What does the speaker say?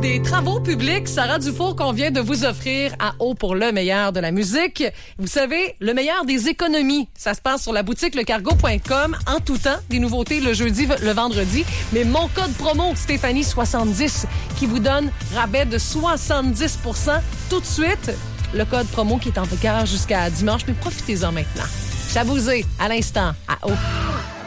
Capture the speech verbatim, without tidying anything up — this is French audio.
des travaux publics, Sarah Dufour, qu'on vient de vous offrir à Haut pour le meilleur de la musique. Vous savez, le meilleur des économies. Ça se passe sur la boutique lecargo point com en tout temps. Des nouveautés le jeudi, le vendredi. Mais mon code promo, Stéphanie soixante-dix, qui vous donne rabais de soixante-dix pour cent tout de suite. Le code promo qui est en vigueur jusqu'à dimanche, mais profitez-en maintenant. Chaboussé à l'instant à Haut.